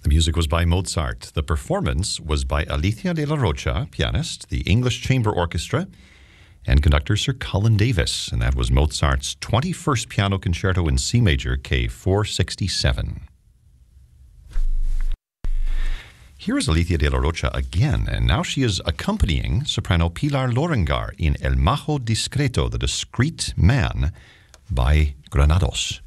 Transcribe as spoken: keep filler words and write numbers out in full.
The music was by Mozart. The performance was by Alicia de la Rocha, pianist, the English Chamber Orchestra, and conductor Sir Colin Davis. And that was Mozart's twenty-first Piano Concerto in C Major, K four sixty-seven. Here is Alicia de la Rocha again, and now she is accompanying soprano Pilar Lorengar in El Majo Discreto, the Discreet Man, by Granados.